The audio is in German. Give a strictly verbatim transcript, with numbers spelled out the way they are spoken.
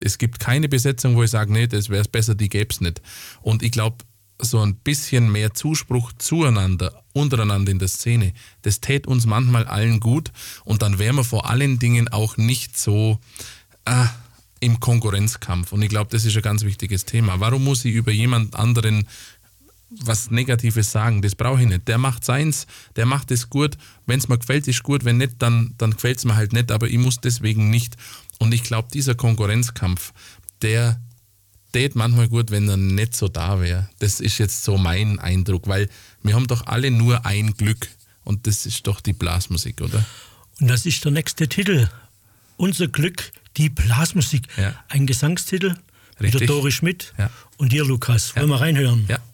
Es gibt keine Besetzung, wo ich sage, nee, das wäre besser, die gäbe es nicht. Und ich glaube, so ein bisschen mehr Zuspruch zueinander, untereinander in der Szene, das täte uns manchmal allen gut und dann wären wir vor allen Dingen auch nicht so äh, im Konkurrenzkampf. Und ich glaube, das ist ein ganz wichtiges Thema. Warum muss ich über jemand anderen was Negatives sagen? Das brauche ich nicht. Der macht seins, der macht es gut. Wenn es mir gefällt, ist gut. Wenn nicht, dann, dann gefällt es mir halt nicht. Aber ich muss deswegen nicht. Und ich glaube, dieser Konkurrenzkampf, der tät manchmal gut, wenn er nicht so da wäre. Das ist jetzt so mein Eindruck, weil wir haben doch alle nur ein Glück und das ist doch die Blasmusik, oder? Und das ist der nächste Titel. Unser Glück, die Blasmusik. Ja. Ein Gesangstitel mit der Dori Schmidt ja. und dir, Lukas. Wollen wir reinhören? Ja.